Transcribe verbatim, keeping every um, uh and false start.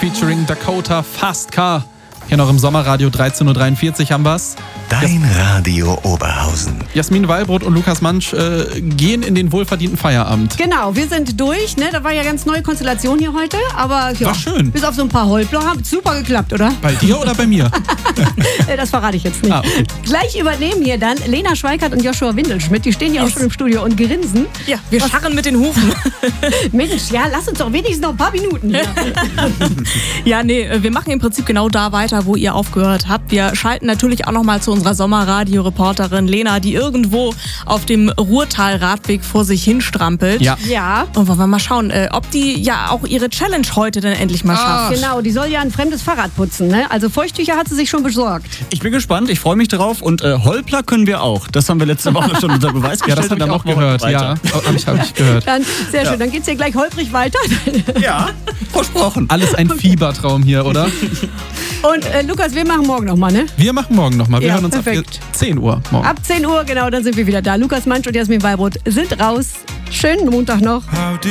featuring Dakota Fast Car. Hier noch im Sommerradio dreizehn Uhr dreiundvierzig haben wir's. Dein Radio Oberhausen. Jasmin Wallbrot und Lukas Mansch äh, gehen in den wohlverdienten Feierabend. Genau, wir sind durch. Ne? Da war ja ganz neue Konstellation hier heute. Aber ja, war schön. Bis auf so ein paar Holpler haben super geklappt, oder? Bei dir oder bei mir? Das verrate ich jetzt nicht. Ah, okay. Gleich übernehmen hier dann Lena Schweikert und Joshua Windelschmidt. Die stehen hier auch schon im Studio und grinsen. Ja, wir Was? scharren mit den Hufen. Mensch, ja, lass uns doch wenigstens noch ein paar Minuten hier. Ja, nee, wir machen im Prinzip genau da weiter, wo ihr aufgehört habt. Wir schalten natürlich auch noch mal zu unserer Sommerradio-Reporterin Lena, die irgendwo auf dem Ruhrtal-Radweg vor sich hinstrampelt. Ja. Ja. Und wollen wir mal schauen, äh, ob die ja auch ihre Challenge heute dann endlich mal Ah. schafft. Genau, die soll ja ein fremdes Fahrrad putzen. Ne? Also Feuchttücher hat sie sich schon besorgt. Ich bin gespannt, ich freue mich drauf und äh, Holpler können wir auch. Das haben wir letzte Woche schon unter Beweis gestellt. Ja, das haben wir auch gehört. Ja, habe ich, hab ich gehört. Dann, sehr schön, dann geht's hier gleich holprig weiter. Ja, versprochen. Alles ein Fiebertraum hier, oder? Und äh, Lukas, wir machen morgen nochmal, ne? Wir machen morgen nochmal. Wir Ja, hören uns perfekt. ab zehn Uhr morgen. Ab zehn Uhr, genau, dann sind wir wieder da. Lukas Mansch und Jasmin Wallbrot sind raus. Schönen Montag noch.